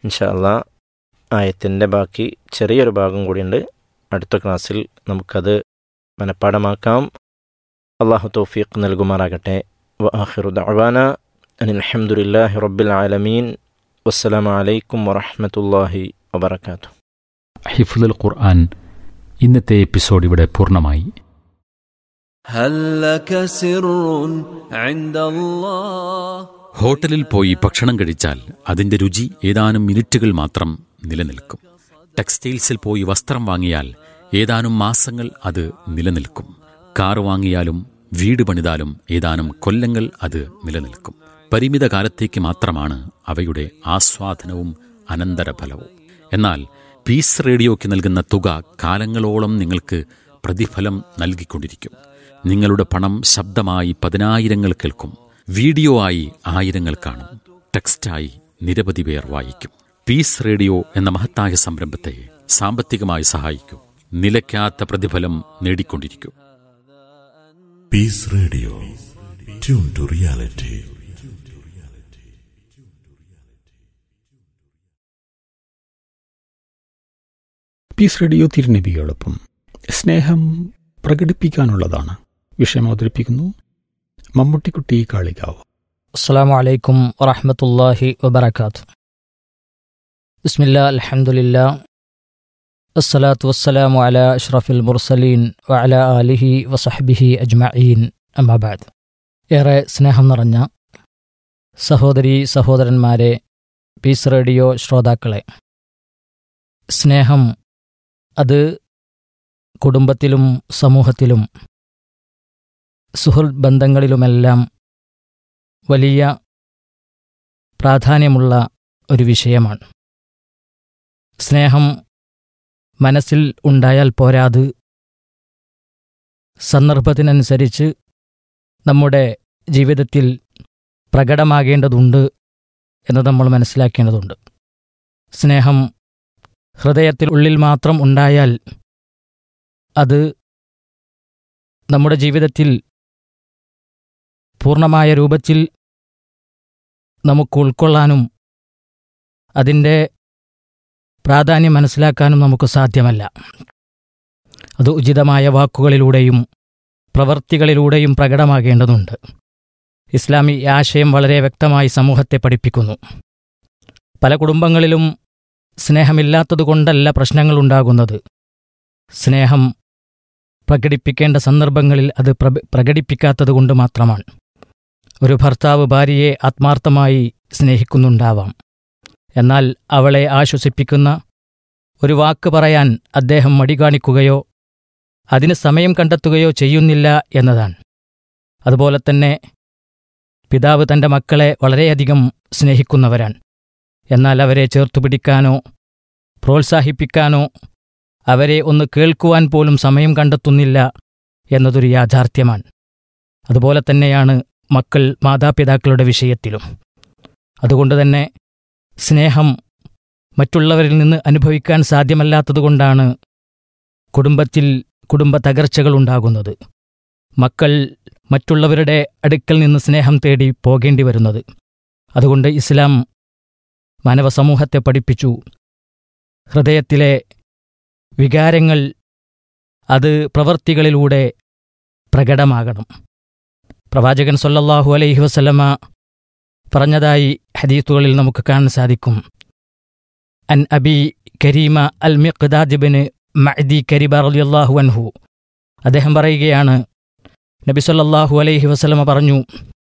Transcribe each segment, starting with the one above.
ഇൻഷാ അല്ലാ ആയത്തിൻ്റെ ബാക്കി ചെറിയൊരു ഭാഗം കൂടിയുണ്ട്. അടുത്ത ക്ലാസ്സിൽ നമുക്കത് മനഃപ്പാടമാക്കാം. അള്ളാഹു തൗഫീഖ് നൽകുമാറാകട്ടെ. വആഖിറു ദഅ്വാന അനിൽ ഹംദുലില്ലാഹി റബ്ബിൽ ആലമീൻ. വസ്സലാമു അലൈക്കും വറഹ്മത്തുള്ളാഹി വബറകാതുഹു. ഹിഫ്ളുൽ ഖുർആൻ ഇന്നത്തെ എപ്പിസോഡ് ഇവിടെ പൂർണ്ണമായി. ഹോട്ടലിൽ പോയി ഭക്ഷണം കഴിച്ചാൽ അതിന്റെ രുചി ഏതാനും മിനിറ്റുകൾ മാത്രം നിലനിൽക്കും. ടെക്സ്റ്റൈൽസിൽ പോയി വസ്ത്രം വാങ്ങിയാൽ ഏതാനും മാസങ്ങൾ അത് നിലനിൽക്കും. കാർ വാങ്ങിയാലും വീട് പണിതാലും ഏതാനും കൊല്ലങ്ങൾ അത് നിലനിൽക്കും. പരിമിത കാലത്തേക്ക് മാത്രമാണ് അവയുടെ ആസ്വാദനവും അനന്തരഫലവും. എന്നാൽ പീസ് റേഡിയോയ്ക്ക് നൽകുന്ന തുക കാലങ്ങളോളം നിങ്ങൾക്ക് പ്രതിഫലം നൽകിക്കൊണ്ടിരിക്കും. നിങ്ങളുടെ പണം ശബ്ദമായി 10,000 കേൾക്കും, വീഡിയോ ആയി 1000 കാണും, ടെക്സ്റ്റായി നിരവധി പേർ വായിക്കും. പീസ് റേഡിയോ എന്ന മഹത്തായ സംരംഭത്തെ സാമ്പത്തികമായി സഹായിക്കൂ. നിലയ്ക്കാത്ത പ്രതിഫലം നേടിക്കൊണ്ടിരിക്കൂ. Piece radio, tune to reality. Piece radio തിരുനബിയോടൊപ്പം സ്നേഹം പ്രകടിപ്പിക്കാനുള്ളതാണ്. വിഷയം അവതരിപ്പിക്കുന്നു മമ്മൂട്ടിക്കുട്ടി കാളികാവ്. അസ്സലാമു അലൈക്കും വറഹ്മത്തുള്ളാഹി വബറകാതുഹു. ബിസ്മില്ലാ അൽഹംദുലില്ലാ അസ്സലാത്തു വസ്സലാമു അലാ അഷ്റഫിൽ മുർസലീൻ വഅലാ ആലിഹി വസഹ്ബിഹി അജ്മഈൻ. അമ്മാ ബഅദ്. ഏറെ സ്നേഹം നിറഞ്ഞ സഹോദരീ സഹോദരന്മാരെ, പീസ് റേഡിയോ ശ്രോതാക്കളെ, സ്നേഹം അത് കുടുംബത്തിലും സമൂഹത്തിലും സുഹൃത്ത് ബന്ധങ്ങളിലുമെല്ലാം വലിയ പ്രാധാന്യമുള്ള ഒരു വിഷയമാണ്. സ്നേഹം മനസ്സിൽ ഉണ്ടായാൽ പോരാത്, സന്ദർഭത്തിനനുസരിച്ച് നമ്മുടെ ജീവിതത്തിൽ പ്രകടമാകേണ്ടതുണ്ട് എന്ന് നമ്മൾ മനസ്സിലാക്കേണ്ടതുണ്ട്. സ്നേഹം ഹൃദയത്തിൽ ഉള്ളിൽ മാത്രം ഉണ്ടായാൽ അത് നമ്മുടെ ജീവിതത്തിൽ പൂർണ്ണമായ രൂപത്തിൽ നമുക്ക് ഉൾക്കൊള്ളാനും അതിൻ്റെ പ്രാധാന്യം മനസ്സിലാക്കാനും നമുക്ക് സാധ്യമല്ല. അത് ഉചിതമായ വാക്കുകളിലൂടെയും പ്രവൃത്തികളിലൂടെയും പ്രകടമാകേണ്ടതുണ്ട്. ഇസ്ലാമി ആശയം വളരെ വ്യക്തമായി സമൂഹത്തെ പഠിപ്പിക്കുന്നു. പല കുടുംബങ്ങളിലും സ്നേഹമില്ലാത്തതുകൊണ്ടല്ല പ്രശ്നങ്ങളുണ്ടാകുന്നത്. സ്നേഹം പ്രകടിപ്പിക്കേണ്ട സന്ദർഭങ്ങളിൽ അത് പ്രകടിപ്പിക്കാത്തതുകൊണ്ട് മാത്രമാണ്. ഒരു ഭർത്താവ് ഭാര്യയെ ആത്മാർത്ഥമായി സ്നേഹിക്കുന്നുണ്ടാവാം, എന്നാൽ അവളെ ആശ്വസിപ്പിക്കുന്ന ഒരു വാക്ക് പറയാൻ അദ്ദേഹം മടി കാണിക്കുകയോ അതിന് സമയം കണ്ടെത്തുകയോ ചെയ്യുന്നില്ല എന്നതാണ്. അതുപോലെ തന്നെ പിതാവ് തൻ്റെ മക്കളെ വളരെയധികം സ്നേഹിക്കുന്നവരാണ്, എന്നാൽ അവരെ ചേർത്തുപിടിക്കാനോ പ്രോത്സാഹിപ്പിക്കാനോ അവരെ ഒന്ന് കേൾക്കുവാൻ പോലും സമയം കണ്ടെത്തുന്നില്ല എന്നതൊരു യാഥാർത്ഥ്യമാണ്. അതുപോലെ തന്നെയാണ് മക്കൾ മാതാപിതാക്കളുടെ വിഷയത്തിലും. അതുകൊണ്ട് തന്നെ സ്നേഹം മറ്റുള്ളവരിൽ നിന്ന് അനുഭവിക്കാൻ സാധ്യമല്ലാത്തതുകൊണ്ടാണ് കുടുംബത്തിൽ കുടുംബ തകർച്ചകളുണ്ടാകുന്നത്. മക്കൾ മറ്റുള്ളവരുടെ അടുക്കൽ നിന്ന് സ്നേഹം തേടി പോകേണ്ടി വരുന്നത്. അതുകൊണ്ട് ഇസ്ലാം മാനവ സമൂഹത്തെ പഠിപ്പിച്ചു, ഹൃദയത്തിലെ വികാരങ്ങൾ അത് പ്രവൃത്തികളിലൂടെ പ്രകടമാകണം. പ്രവാചകൻ സ്വല്ലല്ലാഹു അലൈഹി വസല്ലമ പറഞ്ഞതായി ഹദീസുകളിൽ നമുക്ക് കാണാൻ സാധിക്കും. അൻ അബി കരീമ അൽ മിഖ്ദാദ് ഇബ്നു മഅദി കരീബ റളിയല്ലാഹു അൻഹു, അദ്ദേഹം പറയുകയാണ്, നബി സ്വല്ലല്ലാഹു അലൈഹി വസല്ലമ പറഞ്ഞു,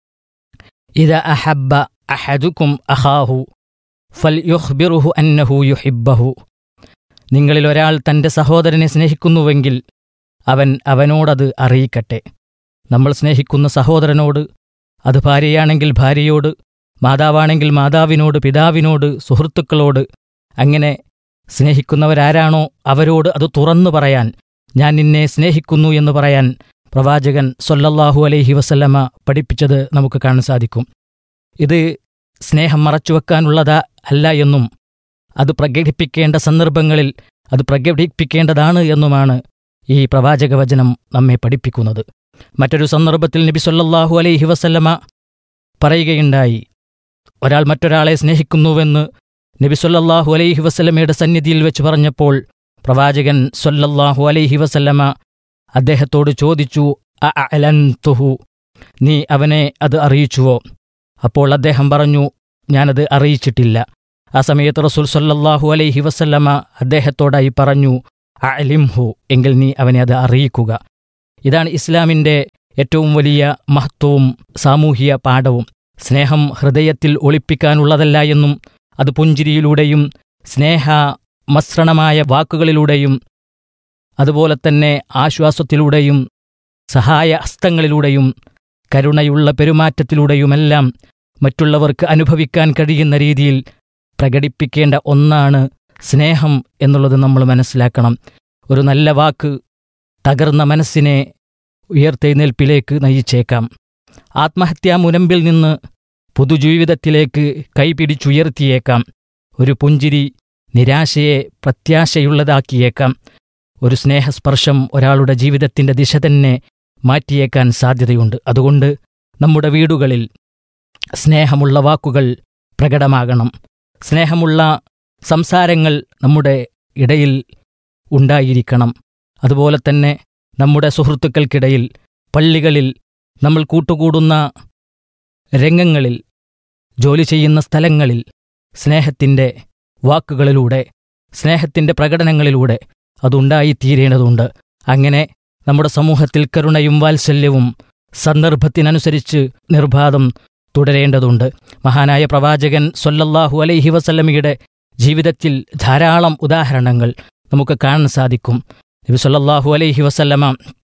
ഇദാ അഹബ്ബ അഹദുക്കും അഖാഹു ഫൽയുഖ്ബിറുഹു അന്നഹു യുഹിബ്ബഹു. നിങ്ങളിൽ ഒരാൾ തൻ്റെ സഹോദരനെ സ്നേഹിക്കുന്നുവെങ്കിൽ അവനോടത് അറിയിക്കട്ടെ. നമ്മൾ സ്നേഹിക്കുന്ന സഹോദരനോട്, അത് ഭാര്യയാണെങ്കിൽ ഭാര്യയോട്, മാതാവാണെങ്കിൽ മാതാവിനോട്, പിതാവിനോട്, സുഹൃത്തുക്കളോട്, അങ്ങനെ സ്നേഹിക്കുന്നവരാരാണോ അവരോട് അത് തുറന്നു പറയാൻ, ഞാൻ നിന്നെ സ്നേഹിക്കുന്നു എന്ന് പറയാൻ പ്രവാചകൻ സ്വല്ലല്ലാഹു അലൈഹി വസല്ലമ പഠിപ്പിച്ചത് നമുക്ക് കാണാൻ സാധിക്കും. ഇത് സ്നേഹം മറച്ചുവെക്കാനുള്ളതാ അല്ല എന്നും അത് പ്രകടിപ്പിക്കേണ്ട സന്ദർഭങ്ങളിൽ അത് പ്രകടിപ്പിക്കേണ്ടതാണ് എന്നുമാണ് ഈ പ്രവാചകവചനം നമ്മെ പഠിപ്പിക്കുന്നത്. മറ്റൊരു സന്ദർഭത്തിൽ നബി സ്വല്ലല്ലാഹു അലൈഹി വസല്ലമ പറയുകയുണ്ടായി, ഒരാൾ മറ്റൊരാളെ സ്നേഹിക്കുന്നുവെന്ന് നബി സല്ലല്ലാഹു അലൈഹി വസല്ലമയുടെ സന്നിധിയിൽ വെച്ച് പറഞ്ഞപ്പോൾ പ്രവാചകൻ സല്ലല്ലാഹു അലൈഹി വസല്ലമ അദ്ദേഹത്തോട് ചോദിച്ചു, അഅലൻതുഹു, നീ അവനെ അത് അറിയിച്ചുവോ? അപ്പോൾ അദ്ദേഹം പറഞ്ഞു, ഞാനത് അറിയിച്ചിട്ടില്ല. ആ സമയത്ത് റസൂൽ സല്ലല്ലാഹു അലൈഹി വസല്ലമ അദ്ദേഹത്തോടായി പറഞ്ഞു, അഅലിംഹു, എങ്കിൽ നീ അവനെ അത് അറിയിക്കുക. ഇതാണ് ഇസ്ലാമിൻ്റെ ഏറ്റവും വലിയ മഹത്വവും സാമൂഹിക പാഠവും. സ്നേഹം ഹൃദയത്തിൽ ഒളിപ്പിക്കാനുള്ളതല്ല എന്നും അത് പുഞ്ചിരിയിലൂടെയും സ്നേഹമസൃണമായ വാക്കുകളിലൂടെയും അതുപോലെ തന്നെ ആശ്വാസത്തിലൂടെയും സഹായ ഹസ്തങ്ങളിലൂടെയും കരുണയുള്ള പെരുമാറ്റത്തിലൂടെയുമെല്ലാം മറ്റുള്ളവർക്ക് അനുഭവിക്കാൻ കഴിയുന്ന രീതിയിൽ പ്രകടിപ്പിക്കേണ്ട ഒന്നാണ് സ്നേഹം എന്നുള്ളത് നമ്മൾ മനസ്സിലാക്കണം. ഒരു നല്ല വാക്ക് തകർന്ന മനസ്സിനെ ഉയർത്തെഴുന്നേൽപ്പിലേക്ക് നയിച്ചേക്കാം. ആത്മഹത്യാ മുനമ്പിൽ നിന്ന് പുതുജീവിതത്തിലേക്ക് കൈപിടിച്ചുയർത്തിയേക്കാം. ഒരു പുഞ്ചിരി നിരാശയെ പ്രത്യാശയുള്ളതാക്കിയേക്കാം. ഒരു സ്നേഹസ്പർശം ഒരാളുടെ ജീവിതത്തിൻ്റെ ദിശ തന്നെ മാറ്റിയേക്കാൻ സാധ്യതയുണ്ട്. അതുകൊണ്ട് നമ്മുടെ വീടുകളിൽ സ്നേഹമുള്ള വാക്കുകൾ പ്രകടമാകണം. സ്നേഹമുള്ള സംസാരങ്ങൾ നമ്മുടെ ഇടയിൽ ഉണ്ടായിരിക്കണം. അതുപോലെ തന്നെ നമ്മുടെ സുഹൃത്തുക്കൾക്കിടയിൽ, പള്ളികളിൽ, നമ്മൾ കൂട്ടുകൂടുന്ന രംഗങ്ങളിൽ, ജോലി ചെയ്യുന്ന സ്ഥലങ്ങളിൽ സ്നേഹത്തിൻ്റെ വാക്കുകളിലൂടെ, സ്നേഹത്തിൻ്റെ പ്രകടനങ്ങളിലൂടെ അതുണ്ടായിത്തീരേണ്ടതുണ്ട്. അങ്ങനെ നമ്മുടെ സമൂഹത്തിൽ കരുണയും വാത്സല്യവും സന്ദർഭത്തിനനുസരിച്ച് നിർബാധം തുടരേണ്ടതുണ്ട്. മഹാനായ പ്രവാചകൻ സ്വല്ലല്ലാഹു അലൈഹി വസല്ലമയുടെ ജീവിതത്തിൽ ധാരാളം ഉദാഹരണങ്ങൾ നമുക്ക് കാണാൻ സാധിക്കും. നബി സ്വല്ലല്ലാഹു അലൈഹി വസല്ലമ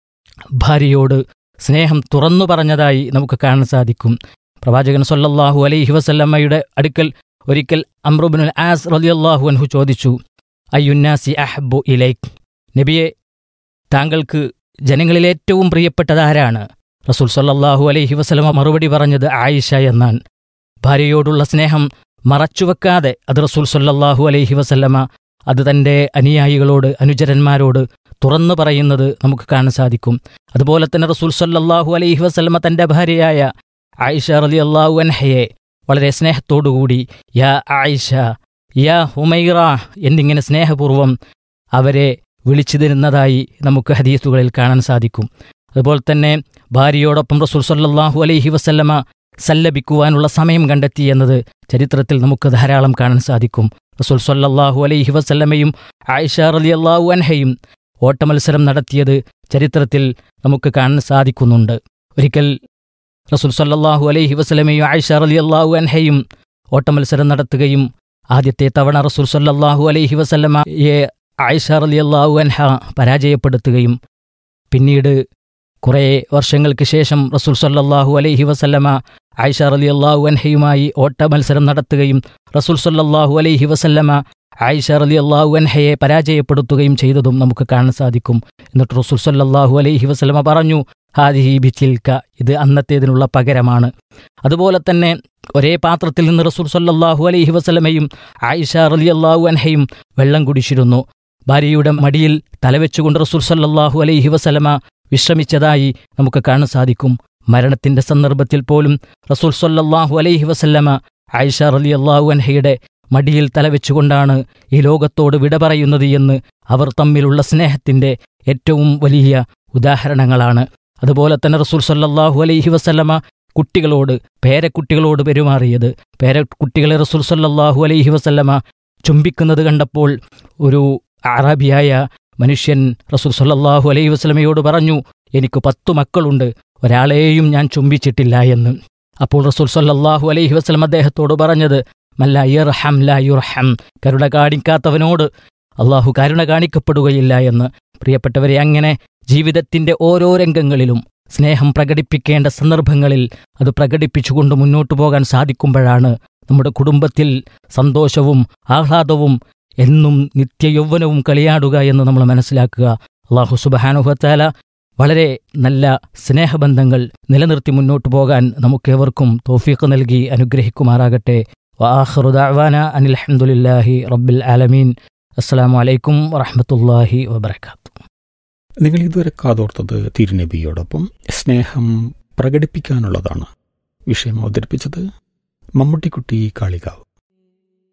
ഭാര്യയോട് സ്നേഹം തുറന്നു പറഞ്ഞതായി നമുക്ക് കാണാൻ സാധിക്കും. പ്രവാചകൻ സ്വല്ലല്ലാഹു അലൈഹി വസല്ലമയുടെ അടുക്കൽ ഒരിക്കൽ അംർ ഇബ്നുൽ ആസ് റളിയല്ലാഹു അൻഹു ചോദിച്ചു, അയ്യുന്നാസി അഹബ്ബു ഇലൈക്, നബിയെ, താങ്കൾക്ക് ജനങ്ങളിൽ ഏറ്റവും പ്രിയപ്പെട്ടതാരാണ്? റസൂൽ സ്വല്ലല്ലാഹു അലൈഹി വസല്ലമ മറുപടി പറഞ്ഞത് ആയിഷ എന്നാണ്. ഭാര്യയോടുള്ള സ്നേഹം മറച്ചുവെക്കാതെ അത് റസൂൽ സ്വല്ലല്ലാഹു അലൈഹി വസല്ലമ അത് തൻ്റെ അനുയായികളോട്, അനുചരന്മാരോട് തുറന്നു പറയുന്നത് നമുക്ക് കാണാൻ സാധിക്കും. അതുപോലെ തന്നെ റസൂൽ സ്വല്ലല്ലാഹു അലൈഹി വസല്ലമ തൻ്റെ ഭാര്യയായ ആയിഷ റളിയല്ലാഹു അൻഹയെ വളരെ സ്നേഹത്തോടുകൂടി യാ ആയിഷ, യാ ഹുമൈറ എന്നിങ്ങനെ സ്നേഹപൂർവ്വം അവരെ വിളിച്ചു തരുന്നതായി നമുക്ക് ഹദീസുകളിൽ കാണാൻ സാധിക്കും. അതുപോലെ തന്നെ ഭാര്യയോടൊപ്പം റസൂൽ സ്വല്ലല്ലാഹു അലൈഹി വസല്ലമ സല്ലപിക്കുവാനുള്ള സമയം കണ്ടെത്തി എന്നത് ചരിത്രത്തിൽ നമുക്ക് ധാരാളം കാണാൻ സാധിക്കും. റസൂൽ സ്വല്ലല്ലാഹു അലൈഹി വസല്ലമയും ആയിഷ റളിയല്ലാഹു അൻഹയും ഓട്ടമത്സരം നടത്തിയത് ചരിത്രത്തിൽ നമുക്ക് കാണാൻ സാധിക്കുന്നുണ്ട്. ഒരിക്കൽ റസൂൽ സ്വല്ലല്ലാഹു അലൈഹി വസല്ലമയും ആയിഷ റളിയല്ലാഹു അൻഹയും ഓട്ടമത്സരം നടത്തുകയും ആദ്യത്തെ തവണ റസൂൽ സ്വല്ലല്ലാഹു അലൈഹി വസല്ലമയെ ആയിഷ റളിയല്ലാഹു അൻഹ പരാജയപ്പെടുത്തുകയും പിന്നീട് കുറേ വർഷങ്ങൾക്ക് ശേഷം റസൂൽ സ്വല്ലല്ലാഹു അലൈഹി വസല്ലമ ആയിഷ റളിയല്ലാഹു അൻഹയുമായി ഓട്ടമത്സരം നടത്തുകയും റസൂൽ സ്വല്ലല്ലാഹു അലൈഹി വസല്ലമ ആയിഷ റളിയല്ലാഹു അൻഹയെ പരാജയപ്പെടുത്തുകയും ചെയ്തതും നമുക്ക് കാണാൻ സാധിക്കും. എന്നിട്ട് റസൂൽ സ്വല്ലല്ലാഹു അലൈഹി വസല്ലമ പറഞ്ഞു, ഹാദിഹി ബിതിൽക, ഇത് അന്നത്തേതിനുള്ള പകരമാണ്. അതുപോലെ തന്നെ ഒരേ പാത്രത്തിൽ നിന്ന് റസൂൽ സ്വല്ലല്ലാഹു അലൈഹി വസല്ലമയും ആയിഷ റളിയല്ലാഹു അൻഹയും വെള്ളം കുടിച്ചിരുന്നു. ഭാര്യയുടെ മടിയിൽ തലവെച്ചുകൊണ്ട് റസൂൽ സ്വല്ലല്ലാഹു അലൈഹി വസല്ലമ വിശ്രമിച്ചതായി നമുക്ക് കാണാൻ സാധിക്കും. മരണത്തിന്റെ സന്ദർഭത്തിൽ പോലും റസൂൽ സ്വല്ലല്ലാഹു അലൈഹി വസല്ലമ ആയിഷ റളിയല്ലാഹു അൻഹയുടെ മടിയിൽ തലവെച്ചുകൊണ്ടാണ് ഈ ലോകത്തോട് വിട പറയുന്നത് എന്ന് അവർ തമ്മിലുള്ള സ്നേഹത്തിന്റെ ഏറ്റവും വലിയ ഉദാഹരണങ്ങളാണ്. അതുപോലെ തന്നെ റസൂൽ സ്വല്ലല്ലാഹു അലൈഹി വസല്ലമ കുട്ടികളോട്, പേരക്കുട്ടികളോട് പെരുമാറിയത്, പേരക്കുട്ടികളെ റസൂൽ സ്വല്ലല്ലാഹു അലൈഹി വസല്ലമ ചുംബിക്കുന്നത് കണ്ടപ്പോൾ ഒരു അറബിയായ മനുഷ്യൻ റസൂൽ സ്വല്ലല്ലാഹു അലൈഹി വസല്ലമയോട് പറഞ്ഞു, എനിക്ക് 10 മക്കളുണ്ട്, ഒരാളെയും ഞാൻ ചുംബിച്ചിട്ടില്ല എന്ന്. അപ്പോൾ റസൂൽ സ്വല്ലല്ലാഹു അലൈഹി വസല്ലം അദ്ദേഹത്തോട് പറഞ്ഞത്, മല്ലാ യർഹം ലാ യുർഹം, കരുണ കാണിക്കാത്തവനോട് അള്ളാഹു കരുണ കാണിക്കപ്പെടുകയില്ല എന്ന്. പ്രിയപ്പെട്ടവരെ, അങ്ങനെ ജീവിതത്തിന്റെ ഓരോ രംഗങ്ങളിലും സ്നേഹം പ്രകടിപ്പിക്കേണ്ട സന്ദർഭങ്ങളിൽ അത് പ്രകടിപ്പിച്ചുകൊണ്ട് മുന്നോട്ടു പോകാൻ സാധിക്കുമ്പോഴാണ് നമ്മുടെ കുടുംബത്തിൽ സന്തോഷവും ആഹ്ലാദവും എന്നും നിത്യയൗവനവും കളിയാടുക എന്ന് നമ്മൾ മനസ്സിലാക്കുക. അല്ലാഹു സുബ്ഹാനഹു വ തആല വളരെ നല്ല സ്നേഹബന്ധങ്ങൾ നിലനിർത്തി മുന്നോട്ടു പോകാൻ നമുക്കേവർക്കും തൗഫീഖ് നൽകി അനുഗ്രഹിക്കുമാറാകട്ടെ. വആഖിറു ദഅ്വാനാ അനിൽ ഹംദുലില്ലാഹി റബ്ബിൽ ആലമീൻ. അസ്സലാമു അലൈക്കും വറഹ്മത്തുള്ളാഹി വബറകാതുഹു. നിങ്ങൾ ഇതുവരെ കാതോർത്തത് തിരുനബിയോടൊപ്പം സ്നേഹം പ്രകടിപ്പിക്കാനുള്ളതാണ്. വിഷയം അവതരിപ്പിച്ചത് മമ്മൂട്ടിക്കുട്ടി കാളികാവ്.